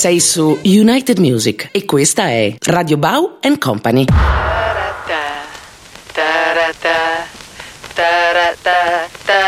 Sei su United Music e questa è Radio Bau & Company.